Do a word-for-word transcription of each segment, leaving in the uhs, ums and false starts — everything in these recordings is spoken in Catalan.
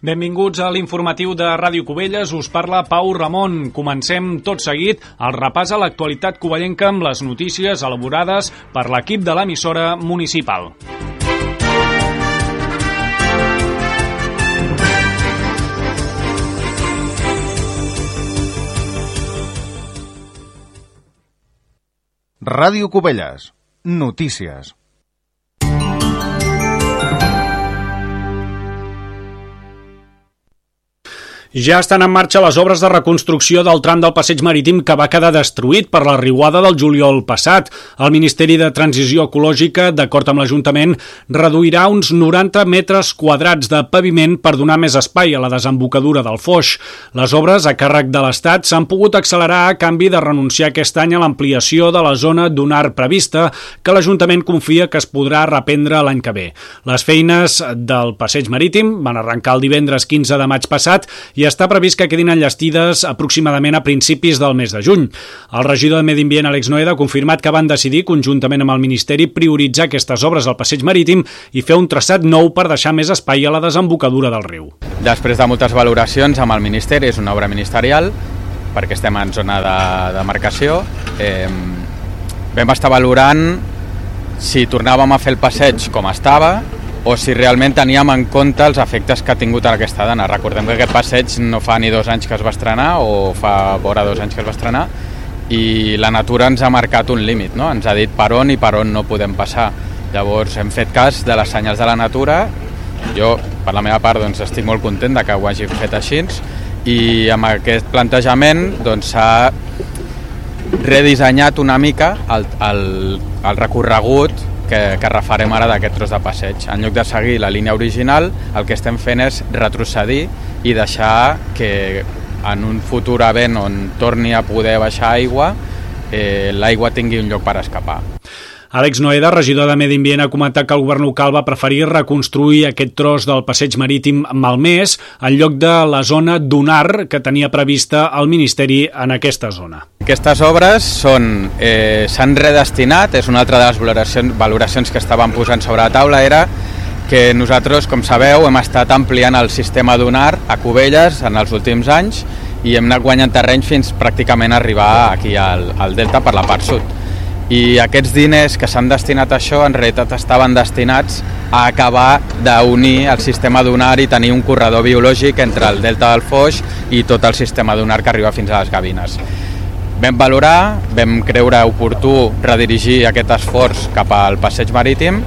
Benvinguts a l'informatiu de Ràdio Cubelles, us parla Pau Ramon. Comencem tot seguit el repàs a l'actualitat covellenca amb les notícies elaborades per l'equip de l'emissora municipal. Ràdio Cubelles. Notícies. Ja estan en marxa les obres de reconstrucció del tram del passeig marítim que va quedar destruït per la riuada del juliol passat. El Ministeri de Transició Ecològica, d'acord amb l'Ajuntament, reduirà uns noranta metres quadrats de paviment per donar més espai a la desembocadura del Foix. Les obres a càrrec de l'Estat s'han pogut accelerar a canvi de renunciar aquest any a l'ampliació de la zona dunar prevista, que l'Ajuntament confia que es podrà reprendre l'any que ve. Les feines del passeig marítim van arrencar el divendres quinze de maig passat i està previst que quedin enllestides aproximadament a principis del mes de juny. El regidor de Medi Ambient, Àlex Noeda, ha confirmat que van decidir, conjuntament amb el Ministeri, prioritzar aquestes obres al passeig marítim i fer un traçat nou per deixar més espai a la desembocadura del riu. Després de moltes valoracions amb el Ministeri, és una obra ministerial, perquè estem en zona de demarcació, eh, vam estar valorant si tornàvem a fer el passeig com estava, o si realment teníem en compte els efectes que ha tingut en aquesta dana. Recordem que aquest passeig no fa ni dos anys que es va estrenar, o fa vora dos anys que es va estrenar, i la natura ens ha marcat un límit, no? Ens ha dit per on i per on no podem passar. Llavors hem fet cas de les senyals de la natura. Jo, per la meva part, doncs, estic molt content de que ho hagi fet així, i amb aquest plantejament doncs, s'ha redissenyat una mica el, el, el recorregut que, que refarem ara d'aquest tros de passeig. En lloc de seguir la línia original, el que estem fent és retrocedir i deixar que en un futur event on torni a poder baixar aigua, eh, l'aigua tingui un lloc per escapar. Àlex Noeda, regidor de Medi Ambient, ha comentat que el govern local va preferir reconstruir aquest tros del passeig marítim malmès en lloc de la zona dunar que tenia prevista el Ministeri en aquesta zona. Aquestes obres són, eh, s'han redestinat, és una altra de les valoracions, valoracions que estaven posant sobre la taula, era que nosaltres, com sabeu, hem estat ampliant el sistema dunar a Cubelles en els últims anys i hem anat guanyant terreny fins pràcticament arribar aquí al, al delta per la part sud. I aquests diners que s'han destinat a això en realitat estaven destinats a acabar d'unir el sistema dunar i tenir un corredor biològic entre el delta del Foix i tot el sistema dunar que arriba fins a les Gavines. Vam valorar, vam creure oportú redirigir aquest esforç cap al passeig marítim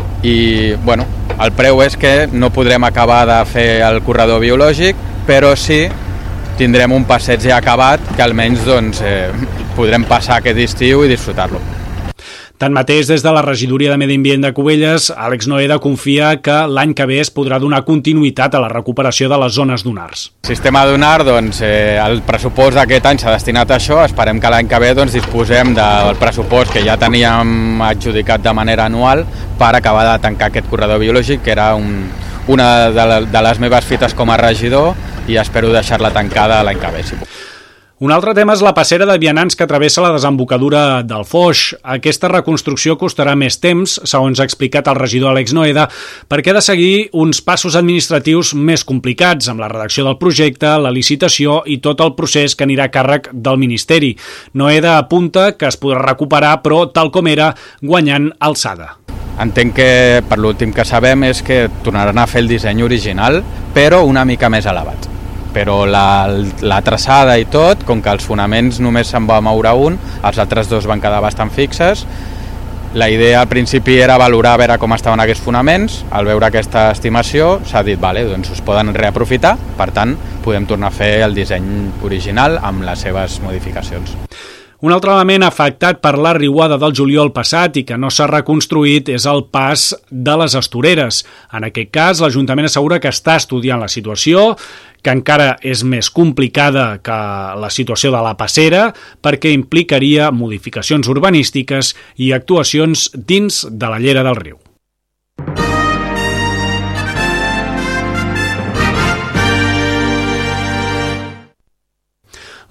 i bueno, el preu és que no podrem acabar de fer el corredor biològic, però sí tindrem un passeig ja acabat que almenys doncs, eh, podrem passar aquest estiu i disfrutar-lo. Tanmateix, des de la regidoria de Medi Ambient de Cubelles, Àlex Noeda confia que l'any que ve es podrà donar continuïtat a la recuperació de les zones dunars. El sistema dunar, doncs, eh, el pressupost d'aquest any s'ha destinat a això. Esperem que l'any que ve doncs, disposem del pressupost que ja teníem adjudicat de manera anual per acabar de tancar aquest corredor biològic, que era un, una de, la, de les meves fites com a regidor, i espero deixar-la tancada l'any que ve, si puc. Un altre tema és la passera de vianants que travessa la desembocadura del Foix. Aquesta reconstrucció costarà més temps, segons ha explicat el regidor Àlex Noeda, perquè ha de seguir uns passos administratius més complicats, amb la redacció del projecte, la licitació i tot el procés que anirà a càrrec del Ministeri. Noeda apunta que es podrà recuperar, però tal com era, guanyant alçada. Entenc que, per l'últim que sabem, és que tornaran a fer el disseny original, però una mica més elevat. Però la, la traçada i tot, com que els fonaments només se'n va moure un, els altres dos van quedar bastant fixes. La idea al principi era valorar a veure com estaven aquests fonaments. Al veure aquesta estimació s'ha dit, vale, doncs es poden reaprofitar, per tant podem tornar a fer el disseny original amb les seves modificacions. Un altre element afectat per la riuada del juliol passat i que no s'ha reconstruït és el pas de les Astoreres. En aquest cas, l'Ajuntament assegura que està estudiant la situació, que encara és més complicada que la situació de la passera perquè implicaria modificacions urbanístiques i actuacions dins de la llera del riu.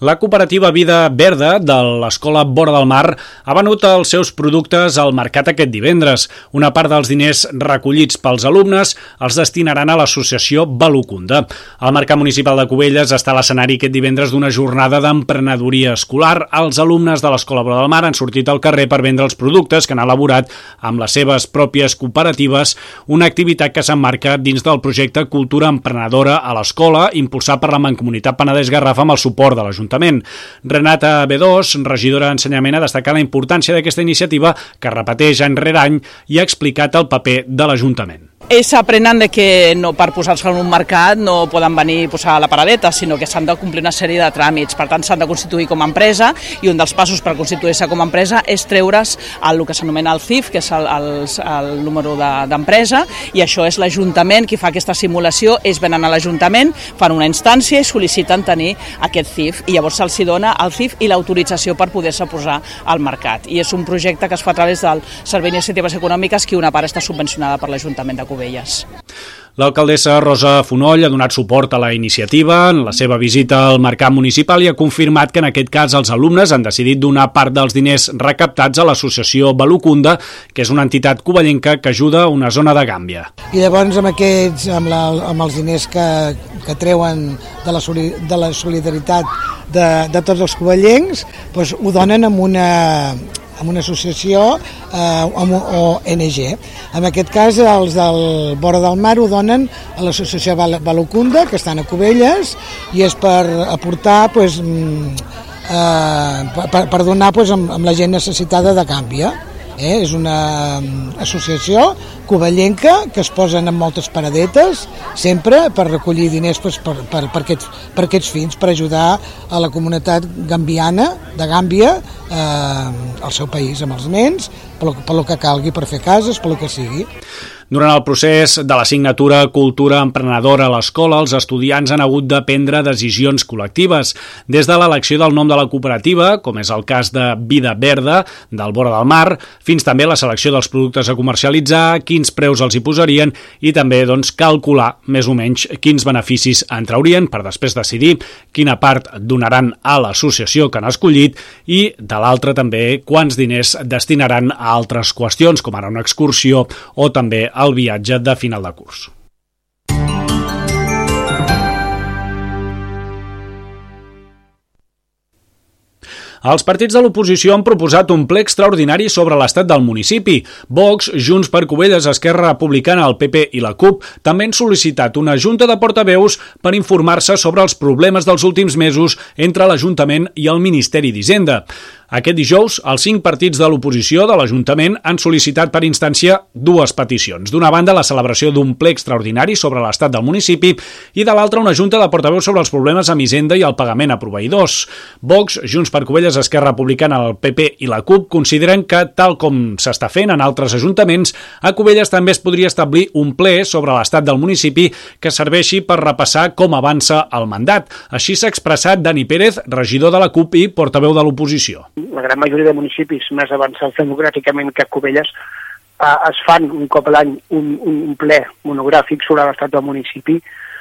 La cooperativa Vida Verda de l'Escola Vora del Mar ha venut els seus productes al mercat aquest divendres. Una part dels diners recollits pels alumnes els destinaran a l'associació Balucunda. El mercat municipal de Cubelles està a l'escenari aquest divendres d'una jornada d'emprenedoria escolar. Els alumnes de l'Escola Vora del Mar han sortit al carrer per vendre els productes que han elaborat amb les seves pròpies cooperatives, una activitat que s'emmarca dins del projecte Cultura Emprenedora a l'Escola, impulsat per la Mancomunitat Penedès Garraf amb el suport de l'Ajuntament. Renata Bedós, regidora d'Ensenyament, ha destacat la importància d'aquesta iniciativa que repeteix any rere any i ha explicat el paper de l'Ajuntament. Ells aprenen de que no, per posar-se en un mercat no poden venir a posar la paradeta, sinó que s'han de complir una sèrie de tràmits. Per tant, s'han de constituir com a empresa i un dels passos per constituir-se com a empresa és treure's el que s'anomena el C I F, que és el, el, el número d'empresa, de, i això és l'Ajuntament qui fa aquesta simulació. Ells venen a l'Ajuntament, fan una instància i sol·liciten tenir aquest C I F, i llavors se'ls dona el C I F i l'autorització per poder-se posar al mercat. I és un projecte que es fa a través del Servei d'Iniciatives Econòmiques, que una part està subvencionada per l'Ajuntament de Cubelles. L'alcaldessa Rosa Fonoll ha donat suport a la iniciativa en la seva visita al mercat municipal i ha confirmat que en aquest cas els alumnes han decidit donar part dels diners recaptats a l'associació Balucunda, que és una entitat covellenca que ajuda a una zona de Gàmbia. I llavors amb aquests, amb, la, amb els diners que, que treuen de la, de la solidaritat de, de tots els covellencs, doncs ho donen amb una... amb una associació eh, amb O N G. En aquest cas, els del Vora del Mar ho donen a l'associació Balucunda, que estan a Cubelles, i és per aportar, pues, eh, per, per donar pues, amb, amb la gent necessitada de Gàmbia. Eh? És una associació covellenca que es posen en moltes paradetes sempre per recollir diners pues, per, per, per, aquests, per aquests fins, per ajudar a la comunitat gambiana de Gàmbia, eh, al seu país, amb els nens, per, per lo que calgui, per fer cases, per lo que sigui. Durant el procés de l'assignatura Cultura Emprenedora a l'escola, els estudiants han hagut de prendre decisions col·lectives, des de l'elecció del nom de la cooperativa, com és el cas de Vida Verda, del Vora del Mar, fins també la selecció dels productes a comercialitzar, quins preus els hi posarien i també doncs, calcular més o menys quins beneficis en traurien per després decidir quina part donaran a l'associació que han escollit i, de l'altra, també quants diners destinaran a altres qüestions, com ara una excursió o també el viatge de final de curs. Els partits de l'oposició han proposat un ple extraordinari sobre l'estat del municipi. Vox, Junts per Cubelles, Esquerra Republicana, el P P i la CUP també han sol·licitat una junta de portaveus per informar-se sobre els problemes dels últims mesos entre l'Ajuntament i el Ministeri d'Hisenda. Aquest dijous, els cinc partits de l'oposició de l'Ajuntament han sol·licitat per instància dues peticions. D'una banda, la celebració d'un ple extraordinari sobre l'estat del municipi i de l'altra, una junta de portaveus sobre els problemes amb Hisenda i el pagament a proveïdors. Vox, Junts per Cubelles, Esquerra Republicana, el P P i la CUP consideren que, tal com s'està fent en altres ajuntaments, a Cubelles també es podria establir un ple sobre l'estat del municipi que serveixi per repassar com avança el mandat. Així s'ha expressat Dani Pérez, regidor de la CUP i portaveu de l'oposició. La gran majoria de municipis més avançats democràticament que Cubelles eh, es fan un cop a l'any un, un ple monogràfic sobre l'estat del municipi,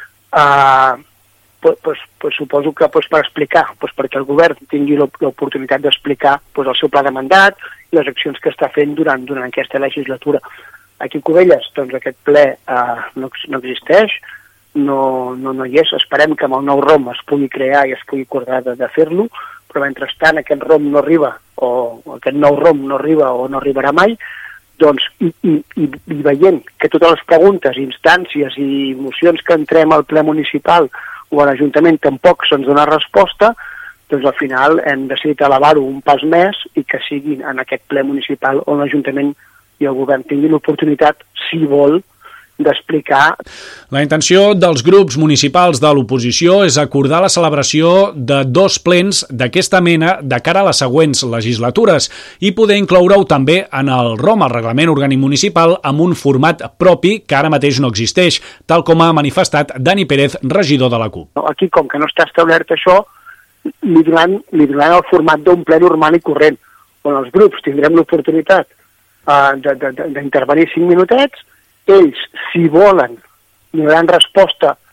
eh, pues, pues, pues, suposo que pues, per explicar, pues, perquè el govern tingui l'oportunitat d'explicar pues, el seu pla de mandat i les accions que està fent durant, durant aquesta legislatura. Aquí a Cubelles, doncs, aquest ple eh, no, no existeix, no, no, no hi és. Esperem que amb el nou ROM es pugui crear i es pugui acordar de, de fer-lo, però mentrestant aquest ROM no arriba, o aquest nou ROM no arriba o no arribarà mai, doncs, i, i, i veient que totes les preguntes, instàncies i mocions que entrem al ple municipal o a l'Ajuntament tampoc se'ns dona resposta, doncs al final hem decidit elevar-ho un pas més i que sigui en aquest ple municipal on l'Ajuntament i el govern tinguin l'oportunitat, si vol, d'explicar. La intenció dels grups municipals de l'oposició és acordar la celebració de dos plens d'aquesta mena de cara a les següents legislatures i poder incloure-ho també en el ROM, el Reglament Orgànic Municipal, amb un format propi que ara mateix no existeix, tal com ha manifestat Dani Pérez, regidor de la CUP. Aquí, com que no està establert això, li donaran, li donaran el format d'un ple normal i corrent, on els grups tindrem l'oportunitat uh, d'intervenir cinc minutets. Ells, si volen, donaran resposta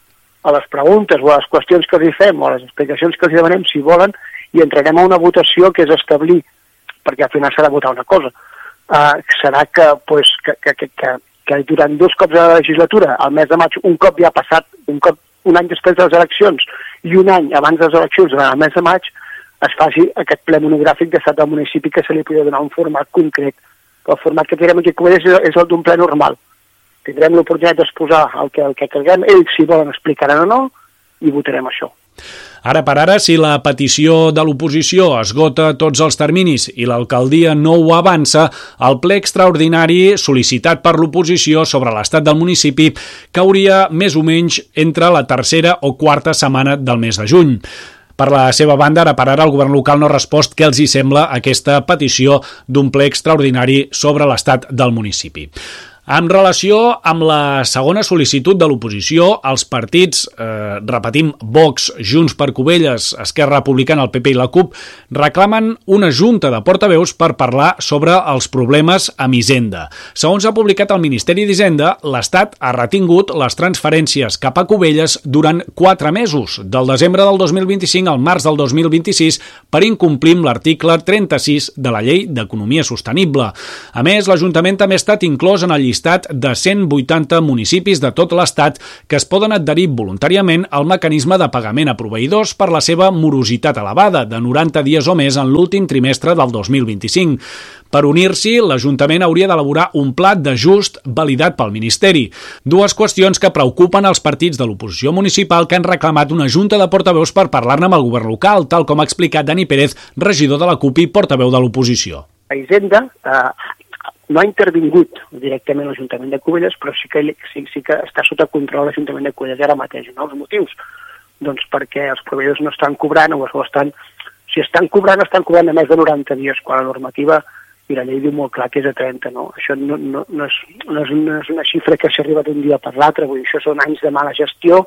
a les preguntes o a les qüestions que els hi fem o a les explicacions que els hi demanem, si volen, i entrarem a una votació que és establir, perquè al final s'ha de votar una cosa, uh, serà que, pues, que, que, que, que, que durant dos cops de la legislatura, al mes de maig, un cop ja ha passat, un cop un any després de les eleccions i un any abans de les eleccions, durant el mes de maig, es faci aquest ple monogràfic d'estat del municipi que se li podria donar un format concret. El format que tindrem aquí a Cubelles és el d'un ple normal. Tindrem l'oportunitat d'exposar el que, el que creguem, ells si volen explicaran o no, i votarem això. Ara per ara, si la petició de l'oposició esgota tots els terminis i l'alcaldia no ho avança, el ple extraordinari sol·licitat per l'oposició sobre l'estat del municipi cauria més o menys entre la tercera o quarta setmana del mes de juny. Per la seva banda, ara per ara, el govern local no ha respost què els hi sembla aquesta petició d'un ple extraordinari sobre l'estat del municipi. En relació amb la segona sol·licitud de l'oposició, els partits, eh, repetim, Vox, Junts per Cubelles, Esquerra Republicana, el P P i la CUP, reclamen una junta de portaveus per parlar sobre els problemes amb Hisenda. Segons ha publicat el Ministeri d'Hisenda, l'Estat ha retingut les transferències cap a Cubelles durant quatre mesos, del desembre del dos mil vint-i-cinc al març del dos mil vint-i-sis, per incomplir amb l'article trenta-sis de la Llei d'Economia Sostenible. A més, l'Ajuntament també ha estat inclòs en el llistat de cent vuitanta municipis de tot l'Estat que es poden adherir voluntàriament al mecanisme de pagament a proveïdors per la seva morositat elevada, de noranta dies o més en l'últim trimestre del dos mil vint-i-cinc. Per unir-s'hi, l'Ajuntament hauria d'elaborar un pla d'ajust validat pel Ministeri. Dues qüestions que preocupen els partits de l'oposició municipal que han reclamat una junta de portaveus per parlar-ne amb el govern local, tal com ha explicat Dani Pérez, regidor de la CUP i portaveu de l'oposició. A Hisenda eh, no ha intervingut directament l'Ajuntament de Cubelles, però sí que, sí, sí que està sota control l'Ajuntament de Cubelles ara mateix. No? Els motius? Doncs perquè els proveïdors no estan cobrant o estan... Si estan cobrant, estan cobrant a més de noranta dies, quan la normativa i la llei diu molt clar que és a trenta. No? Això no, no, no, és, no, és, no és una xifra que s'arriba d'un dia per l'altre, vull dir, això són anys de mala gestió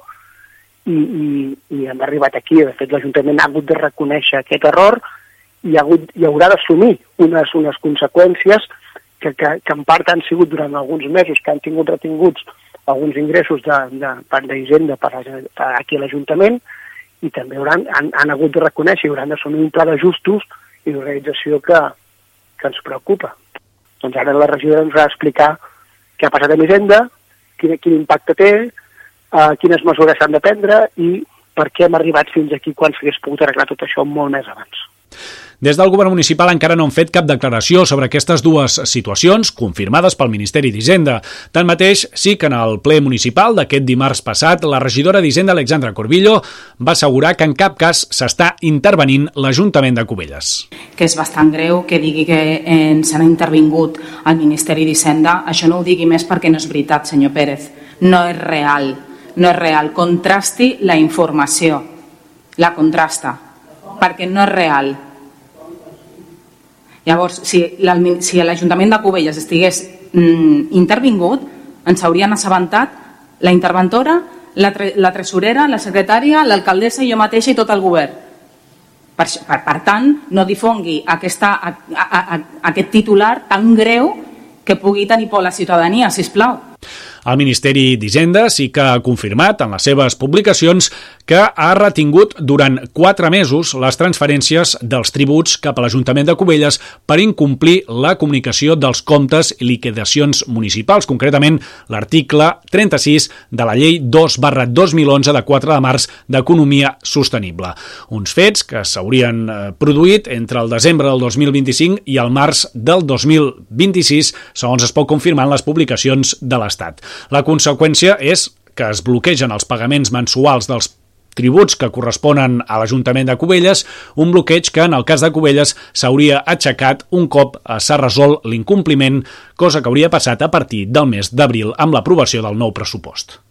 i, i, i hem arribat aquí. De fet, l'Ajuntament ha hagut de reconèixer aquest error i ha, hagut, i haurà d'assumir unes, unes conseqüències Que, que, que en part han sigut durant alguns mesos que han tingut retinguts alguns ingressos de, de, per d'Hisenda per, per aquí a l'Ajuntament i també hauran, han, han hagut de reconèixer i hauran d'assumir un pla d'ajustos i d'organització que, que ens preocupa. Doncs ara la regidora ens va explicar què ha passat amb Hisenda, quin, quin impacte té, uh, quines mesures s'han de prendre i per què hem arribat fins aquí quan s'hagués pogut arreglar tot això molt més abans. Des del govern municipal encara no han fet cap declaració sobre aquestes dues situacions confirmades pel Ministeri d'Hisenda. Tanmateix, sí que en el ple municipal d'aquest dimarts passat, la regidora d'Hisenda, Alexandra Corbillo, va assegurar que en cap cas s'està intervenint l'Ajuntament de Cubelles. Que és bastant greu que digui que ens han intervingut al Ministeri d'Hisenda. Això no ho digui més perquè no és veritat, senyor Pérez. No és real. No és real. Contrasti la informació. La contrasta. Perquè no és real. Llavors, si l'Ajuntament de Cubelles estigués mm, intervingut, ens haurien assabentat la interventora, la, tre la tresorera, la secretària, l'alcaldessa i jo mateixa i tot el govern. Per, per, per tant, no difongui aquesta, a, a, a, aquest titular tan greu que pugui tenir por la ciutadania, sisplau. El Ministeri d'Hisenda sí que ha confirmat en les seves publicacions que ha retingut durant quatre mesos les transferències dels tributs cap a l'Ajuntament de Cubelles per incomplir la comunicació dels comptes i liquidacions municipals, concretament l'article trenta-sis de la llei dos barra dos mil onze de quatre de març d'Economia Sostenible. Uns fets que s'haurien produït entre el desembre del dos mil vint-i-cinc i el març del dos mil vint-i-sis, segons es pot confirmar en les publicacions de l'Estat. La conseqüència és que es bloquegen els pagaments mensuals dels tributs que corresponen a l'Ajuntament de Cubelles, un bloqueig que en el cas de Cubelles s'hauria aixecat un cop s'ha resolt l'incompliment, cosa que hauria passat a partir del mes d'abril amb l'aprovació del nou pressupost.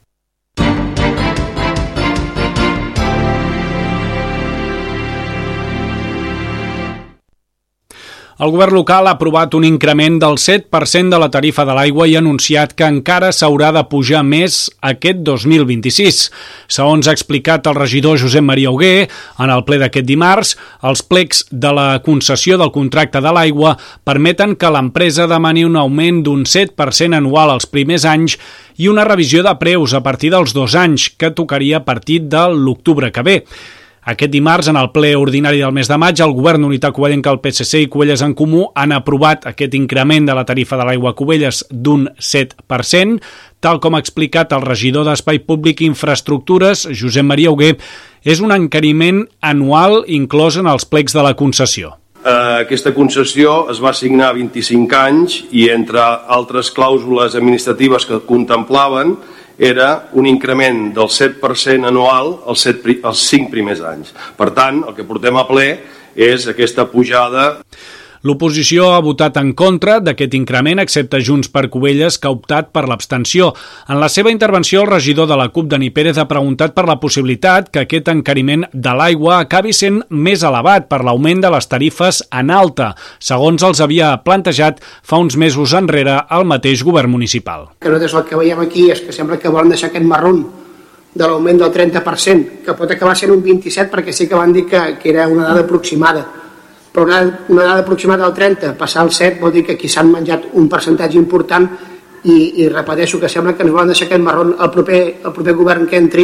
El govern local ha aprovat un increment del set per cent de la tarifa de l'aigua i ha anunciat que encara s'haurà de pujar més aquest dos mil vint-i-sis. Segons ha explicat el regidor Josep Maria Hugué, en el ple d'aquest dimarts, els plecs de la concessió del contracte de l'aigua permeten que l'empresa demani un augment d'un set per cent anual els primers anys i una revisió de preus a partir dels dos anys, que tocaria a partir de l'octubre que ve. Aquest dimarts, en el ple ordinari del mes de maig, el govern unità covellenca, el P S C i Cubelles en Comú han aprovat aquest increment de la tarifa de l'aigua a Cubelles d'un set per cent. Tal com ha explicat el regidor d'Espai Públic i Infraestructures, Josep Maria Hugué, és un encariment anual inclòs en els plecs de la concessió. Aquesta concessió es va signar a vint-i-cinc anys i, entre altres clàusules administratives que contemplaven, era un increment del set per cent anual als, set, als cinc primers anys. Per tant, el que portem a ple és aquesta pujada. L'oposició ha votat en contra d'aquest increment, excepte Junts per Cubelles, que ha optat per l'abstenció. En la seva intervenció, el regidor de la CUP, Dani Pérez, ha preguntat per la possibilitat que aquest encariment de l'aigua acabi sent més elevat per l'augment de les tarifes en alta, segons els havia plantejat fa uns mesos enrere el mateix govern municipal. Que nosaltres el que veiem aquí és que sembla que volen deixar aquest marron de l'augment del trenta per cent, que pot acabar sent un vint-i-set, perquè sí que van dir que, que era una dada aproximada. Però una, una dada aproximada del trenta, passar al set, vol dir que aquí s'han menjat un percentatge important i, i repeteixo que sembla que ens volen deixar aquest marron el proper, el proper govern que entri.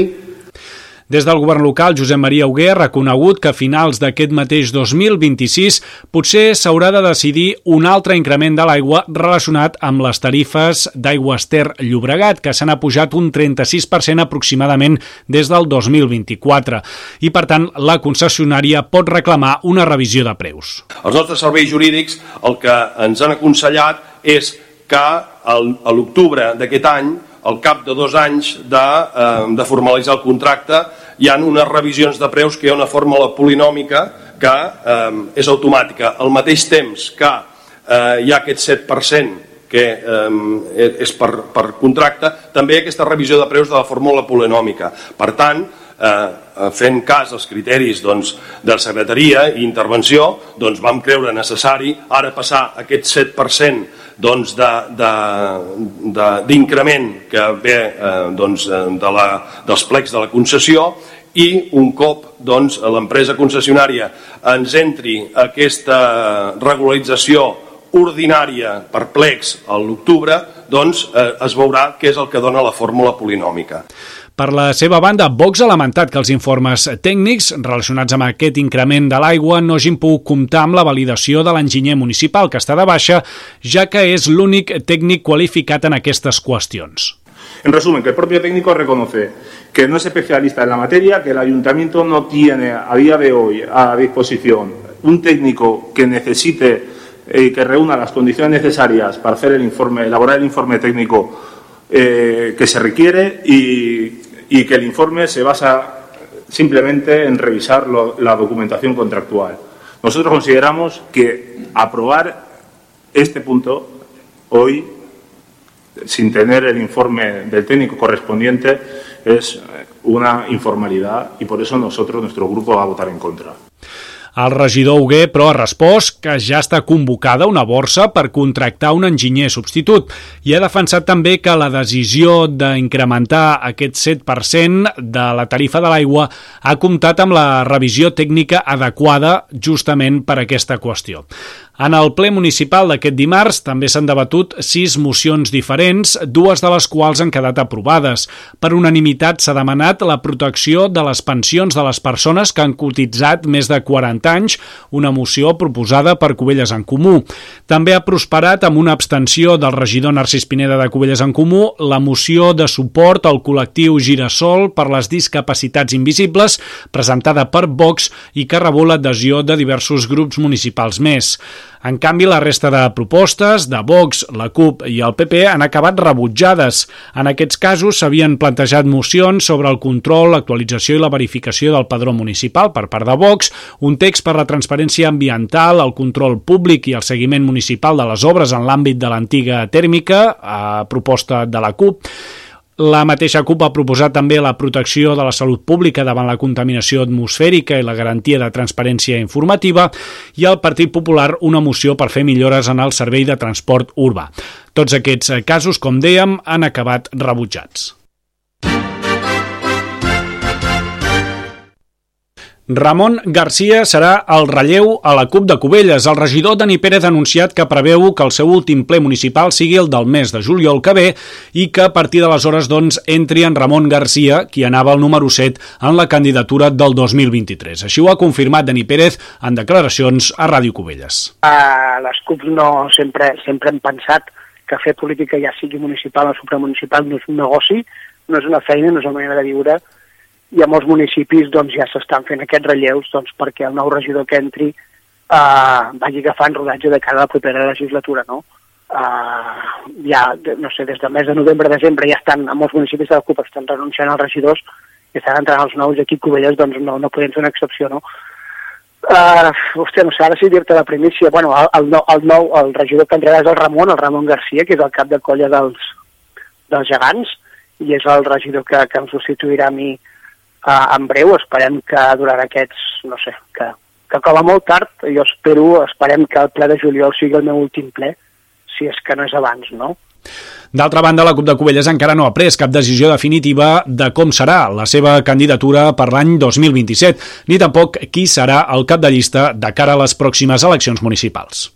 Des del govern local, Josep Maria Hugué ha reconegut que a finals d'aquest mateix dos mil vint-i-sis potser s'haurà de decidir un altre increment de l'aigua relacionat amb les tarifes d'Aigües Ter Llobregat, que s'han apujat un trenta-sis per cent aproximadament des del dos mil vint-i-quatre. I, per tant, la concessionària pot reclamar una revisió de preus. Els nostres serveis jurídics el que ens han aconsellat és que a l'octubre d'aquest any, al cap de dos anys de, eh, de formalitzar el contracte, hi ha unes revisions de preus que hi ha una fórmula polinòmica que eh, és automàtica. Al mateix temps que eh, hi ha aquest set per cent que eh, és per, per contracte, també hi ha aquesta revisió de preus de la fórmula polinòmica. Per tant, eh, fent cas als criteris doncs, de secretaria i intervenció, doncs, vam creure necessari ara passar aquest set per cent doncs, d'increment que ve eh, doncs, de la, dels plecs de la concessió, i un cop doncs, l'empresa concessionària ens entri aquesta regularització ordinària per plecs a l'octubre, doncs eh, es veurà què és el que dona la fórmula polinòmica. Per la seva banda, Vox ha lamentat que els informes tècnics relacionats amb aquest increment de l'aigua no hagin pogut comptar amb la validació de l'enginyer municipal, que està de baixa, ja que és l'únic tècnic qualificat en aquestes qüestions. En resumen, que el propio técnico reconoce que no es especialista en la materia, que el ayuntamiento no tiene a día de hoy a disposición un técnico que necesite y eh, que reúna las condiciones necesarias para hacer el informe, elaborar el informe técnico eh, que se requiere y y que el informe se basa simplemente en revisar lo, la documentación contractual. Nosotros consideramos que aprobar este punto hoy, sin tener el informe del técnico correspondiente, es una informalidad y por eso nosotros, nuestro grupo, va a votar en contra. El regidor Hugué, però, ha respost que ja està convocada una borsa per contractar un enginyer substitut i ha defensat també que la decisió d'incrementar aquest set per cent de la tarifa de l'aigua ha comptat amb la revisió tècnica adequada justament per aquesta qüestió. En el ple municipal d'aquest dimarts també s'han debatut sis mocions diferents, dues de les quals han quedat aprovades. Per unanimitat s'ha demanat la protecció de les pensions de les persones que han cotitzat més de quaranta anys, una moció proposada per Cubelles en Comú. També ha prosperat amb una abstenció del regidor Narcís Pineda de Cubelles en Comú la moció de suport al col·lectiu Girasol per les discapacitats invisibles, presentada per Vox i que rebut l'adhesió de diversos grups municipals més. En canvi, la resta de propostes de Vox, la CUP i el P P han acabat rebutjades. En aquests casos s'havien plantejat mocions sobre el control, l'actualització i la verificació del padró municipal per part de Vox, un text per la transparència ambiental, el control públic i el seguiment municipal de les obres en l'àmbit de l'antiga tèrmica, a proposta de la CUP, La mateixa CUP ha proposat també la protecció de la salut pública davant la contaminació atmosfèrica i la garantia de transparència informativa, i el Partit Popular una moció per fer millores en el servei de transport urbà. Tots aquests casos, com dèiem, han acabat rebutjats. Ramon Garcia serà el relleu a la CUP de Cubelles. El regidor Dani Pérez ha anunciat que preveu que el seu últim ple municipal sigui el del mes de juliol que ve i que a partir d'aleshores doncs, entri en Ramon Garcia, qui anava al número set en la candidatura del dos mil vint-i-tres. Així ho ha confirmat Dani Pérez en declaracions a Ràdio Cubelles. A les CUPs no sempre, sempre hem pensat que fer política, ja sigui municipal o supramunicipal, no és un negoci, no és una feina, no és una manera de viure, i a molts municipis doncs, ja s'estan fent aquests relleus doncs, perquè el nou regidor que entri eh, vagi agafant rodatge de cara a la propera legislatura. No? Eh, ja, no sé, des del mes de novembre, desembre, ja estan, a molts municipis de la CUP estan renunciant als regidors i estan entrant els nous, aquí a Cubelles doncs, no, no podem fer una excepció. No? Uh, hòstia, no sé, ara sí dir-te la primícia. Bueno, el, el, nou, el nou, el regidor que entrarà és el Ramon, el Ramon Garcia, que és el cap de colla dels, dels gegants, i és el regidor que, que em substituirà a mi uh, en breu. Esperem que durant aquests, no sé, que, que com a molt tard, jo espero, esperem que el ple de juliol sigui el meu últim ple, si és que no és abans, no? D'altra banda, la CUP de Cubelles encara no ha pres cap decisió definitiva de com serà la seva candidatura per l'any dos mil vint-i-set, ni tampoc qui serà el cap de llista de cara a les pròximes eleccions municipals.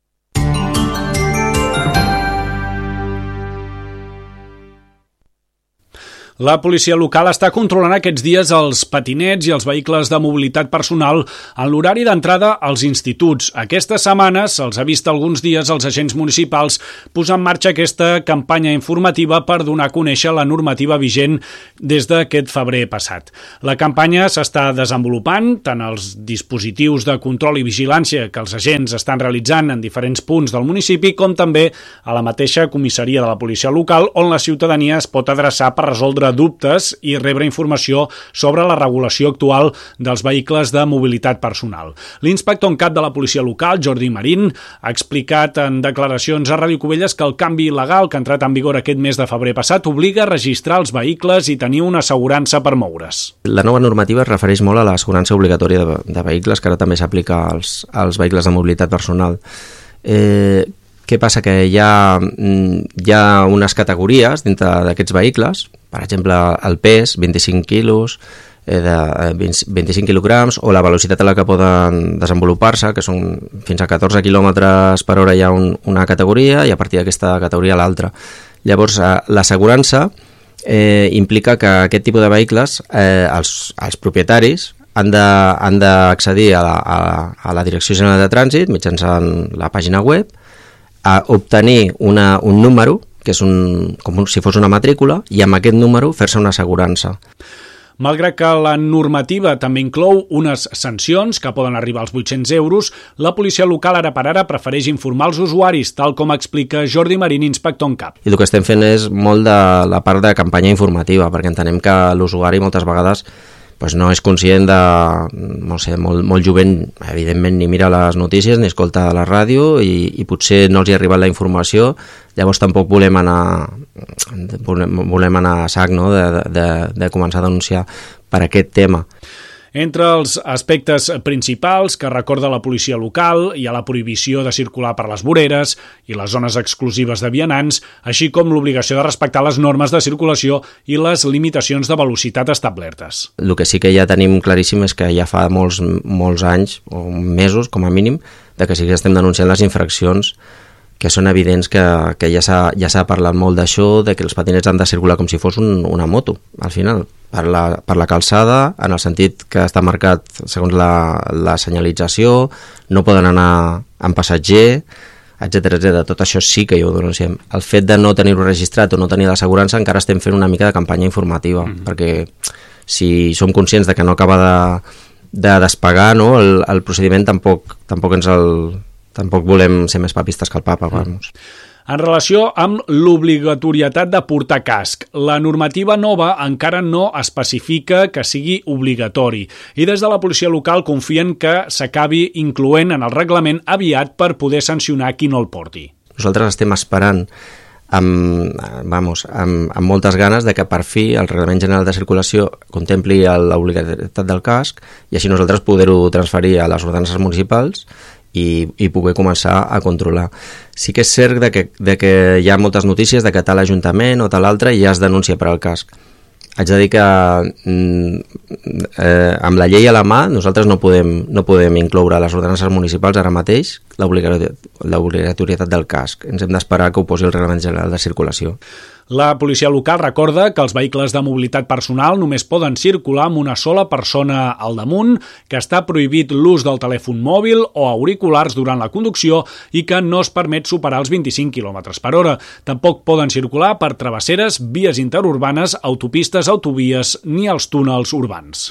La policia local està controlant aquests dies els patinets i els vehicles de mobilitat personal en l'horari d'entrada als instituts. Aquesta setmana se'ls ha vist alguns dies als agents municipals posar en marxa aquesta campanya informativa per donar a conèixer la normativa vigent des d'aquest febrer passat. La campanya s'està desenvolupant tant els dispositius de control i vigilància que els agents estan realitzant en diferents punts del municipi, com també a la mateixa comissaria de la policia local, on la ciutadania es pot adreçar per resoldre dubtes i rebre informació sobre la regulació actual dels vehicles de mobilitat personal. L'inspector en cap de la policia local, Jordi Marín, ha explicat en declaracions a Ràdio Cubelles que el canvi legal que ha entrat en vigor aquest mes de febrer passat obliga a registrar els vehicles i tenir una assegurança per moure's. La nova normativa es refereix molt a l'assegurança obligatòria de, de vehicles, que ara també s'aplica als, als vehicles de mobilitat personal. Eh, Què passa? Que hi ha, hi ha unes categories dintre d'aquests vehicles, per exemple el pes, vint-i-cinc quilos, eh, de vint-i-cinc quilograms, o la velocitat a la que poden desenvolupar-se, que són fins a catorze quilòmetres per hora hi ha un, una categoria, i a partir d'aquesta categoria l'altra. Llavors, eh, l'assegurança eh, implica que aquest tipus de vehicles, eh, els, els propietaris, han d'accedir a, a, a la Direcció General de Trànsit mitjançant la pàgina web, a obtenir una, un número, que és un, com si fos una matrícula, i amb aquest número fer-se una assegurança. Malgrat que la normativa també inclou unes sancions que poden arribar als vuit-cents euros, la policia local ara per ara prefereix informar els usuaris, tal com explica Jordi Marín, inspector en cap. I el que estem fent és molt de la part de campanya informativa, perquè entenem que l'usuari moltes vegades pues no és conscient de, no sé, molt, molt jovent, evidentment ni mira les notícies ni escolta la ràdio i, i potser no els hi ha arribat la informació, llavors tampoc volem anar, volem, volem anar a sac, no? de, de, de començar a denunciar per aquest tema. Entre els aspectes principals que recorda la policia local hi ha la prohibició de circular per les voreres i les zones exclusives de vianants, així com l'obligació de respectar les normes de circulació i les limitacions de velocitat establertes. El que sí que ja tenim claríssim és que ja fa molts, molts anys, o mesos com a mínim, de que sí que estem denunciant les infraccions, que són evidents que, que ja s'ha ja s'ha parlat molt d'això, de que els patinets han de circular com si fos un, una moto, al final, per la, per la calçada, en el sentit que està marcat segons la, la senyalització, no poden anar amb passatger, etcètera, etcètera. Tot això sí que ho denunciem. El fet de no tenir-ho registrat o no tenir l'assegurança, encara estem fent una mica de campanya informativa, mm-hmm. perquè si som conscients de que no acaba de, de despegar, no, el, el procediment, tampoc, tampoc ens el... Tampoc volem ser més papistes que el papa, vamos. En relació amb l'obligatorietat de portar casc, la normativa nova encara no especifica que sigui obligatori i des de la policia local confien que s'acabi incloent en el reglament aviat per poder sancionar qui no el porti. Nosaltres estem esperant amb, vamos, amb, amb moltes ganes de que per fi el Reglament General de Circulació contempli l'obligatorietat del casc i així nosaltres poder-ho transferir a les ordenances municipals i, i poder començar a controlar. Sí que és cert de que, de que hi ha moltes notícies de que tal ajuntament o tal altre ja es denuncia per al casc. Haig de dir que eh, amb la llei a la mà nosaltres no podem, no podem incloure a les ordenances municipals ara mateix l'obligatorietat del casc. Ens hem d'esperar que ho posi el Reglament General de Circulació. La policia local recorda que els vehicles de mobilitat personal només poden circular amb una sola persona al damunt, que està prohibit l'ús del telèfon mòbil o auriculars durant la conducció i que no es permet superar els vint-i-cinc quilòmetres per hora. Tampoc poden circular per travesseres, vies interurbanes, autopistes, autovies ni els túnels urbans.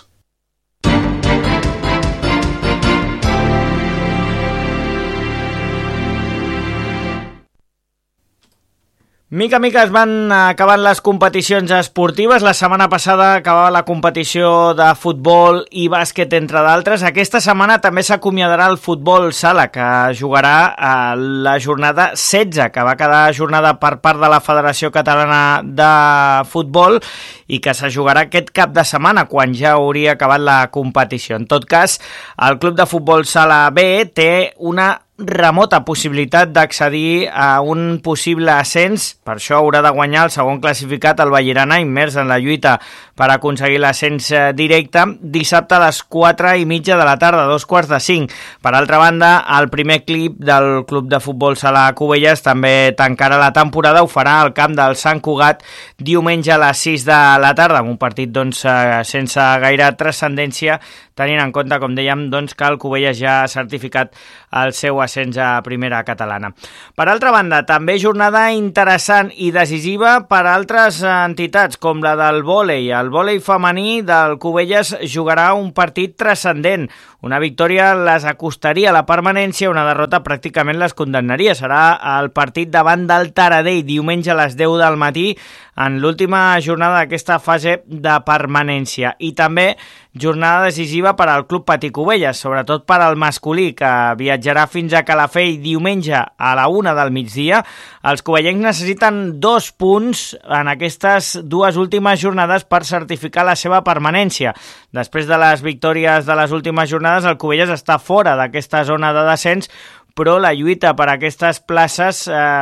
Mica a mica es van acabant les competicions esportives. La setmana passada acabava la competició de futbol i bàsquet, entre d'altres. Aquesta setmana també s'acomiadarà el futbol sala, que jugarà a la jornada setze, que va quedar jornada per part de la Federació Catalana de Futbol i que se jugarà aquest cap de setmana, quan ja hauria acabat la competició. En tot cas, el Club de Futbol Sala B té una remota possibilitat d'accedir a un possible ascens. Per això haurà de guanyar el segon classificat, el Vallirana, immers en la lluita per aconseguir l'ascens directe, dissabte a les quatre i mitja de la tarda, dos quarts de cinc. Per altra banda, el primer clip del Club de Futbol Sala Cubelles també tancarà la temporada, ho farà al camp del Sant Cugat diumenge a les sis de la tarda, amb un partit doncs, sense gaire transcendència, tenint en compte, com dèiem, doncs, que el Cubelles ja ha certificat el seu ascens a primera catalana. Per altra banda, també jornada interessant i decisiva per altres entitats, com la del vòlei. El vòlei femení del Cubelles jugarà un partit transcendent. Una victòria les acostaria a la permanència, una derrota pràcticament les condemnaria. Serà el partit davant del Taradell, diumenge a les deu del matí, en l'última jornada d'aquesta fase de permanència. I també jornada decisiva per al Club Patí Cubelles, sobretot per al masculí, que viatjarà fins a Calafell diumenge a la una del migdia. Els cubellencs necessiten dos punts en aquestes dues últimes jornades per certificar la seva permanència. Després de les victòries de les últimes jornades, el Cubelles està fora d'aquesta zona de descens, però la lluita per aquestes places eh,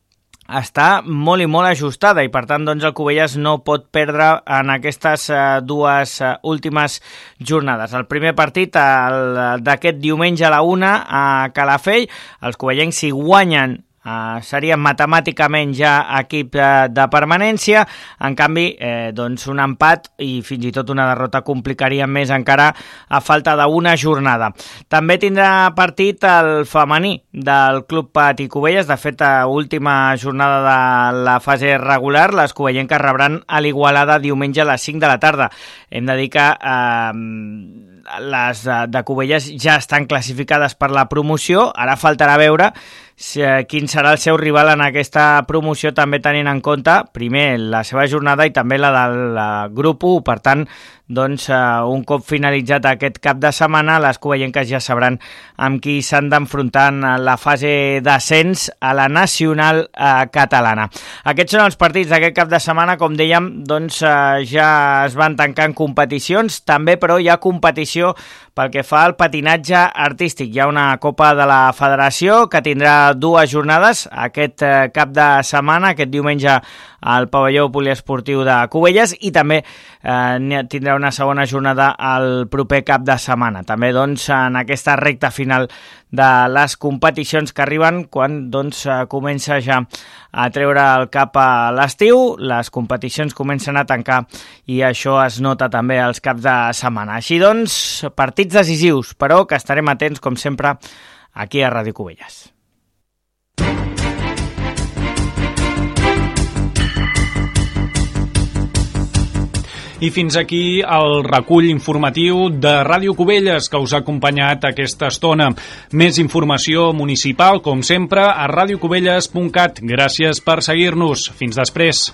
està molt i molt ajustada i per tant doncs, el Cubelles no pot perdre en aquestes eh, dues eh, últimes jornades. El primer partit d'aquest diumenge a la una a Calafell, els cubellencs si guanyen Uh, serien matemàticament ja equip uh, de permanència. En canvi, eh, doncs un empat i fins i tot una derrota complicaria més encara a falta d'una jornada. També tindrà partit el femení del Club Patí Cubelles. De fet, a última jornada de la fase regular, les cubellenques rebran a l'Igualada diumenge a les cinc de la tarda. Hem de dir que eh, les de Cubelles ja estan classificades per la promoció. Ara faltarà veure quin serà el seu rival en aquesta promoció, també tenint en compte primer la seva jornada i també la del grup u. Per tant, doncs, un cop finalitzat aquest cap de setmana, les cubellenques ja sabran amb qui s'han d'enfrontar en la fase d'ascens a la nacional eh, catalana. Aquests són els partits d'aquest cap de setmana. Com dèiem, doncs, eh, ja es van tancant competicions, també però hi ha competició pel que fa al patinatge artístic. Hi ha una Copa de la Federació que tindrà dues jornades aquest eh, cap de setmana, aquest diumenge al pavelló poliesportiu de Cubelles, i també eh, tindrà una segona jornada al proper cap de setmana. També doncs, en aquesta recta final de les competicions que arriben quan doncs, comença ja a treure el cap a l'estiu, les competicions comencen a tancar i això es nota també als caps de setmana. Així doncs, partits decisius, però que estarem atents, com sempre, aquí a Ràdio Cubelles. I fins aquí el recull informatiu de Ràdio Cubelles que us ha acompanyat aquesta estona. Més informació municipal, com sempre, a radiocubelles punt cat. Gràcies per seguir-nos. Fins després.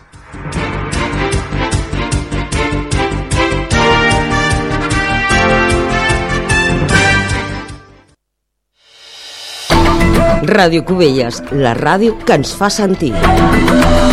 Ràdio Cubelles, la ràdio que ens fa sentir.